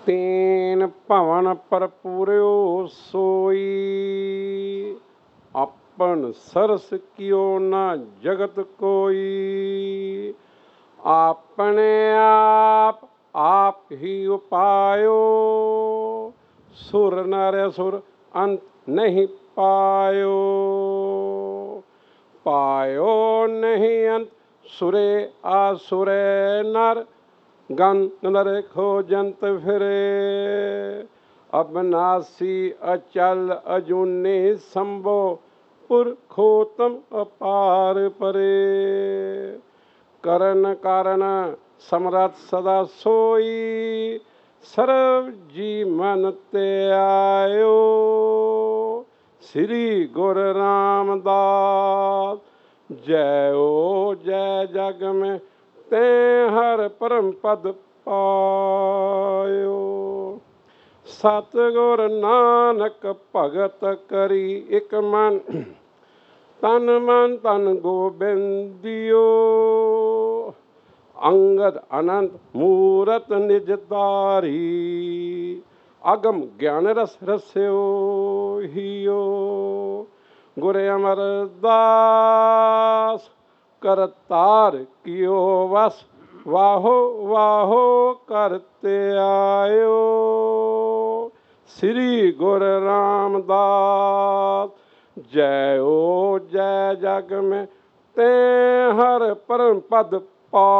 ਤੇਨ ਭਵਨ ਭਰਪੂਰਿਓ सोई आपन सरस कियो न जगत कोई। अपने आप ही उपायो सुर नर सुर अंत नहीं पायो। पायो नहीं अंत सुरे आसुरे नर गन नर खोजंत फिरे। अबनासी अचल अजूनी संभो पुरखोतम अपार परे। करन कारण समरथ सदा सोई सर्व जी मन ते आयो। श्री गुरु रामदास जय ओ जय जग में ते हर परम पद पायो। सतगुर नानक भगत करी एक मन तन गोबिंदियो। अंगद अनंत मूरत निज धारी अगम ज्ञान रस रस्यो हियो। गुर अमरदास करतार कियो वस वाहो वाहो करते आयो। श्री गुरु रामदास जय ओ जय जग में ते हर परम पद पा।